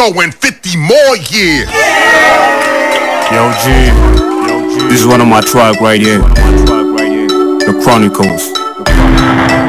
going 50 more years. Yo, G, this is one of my track right here. The Chronicles.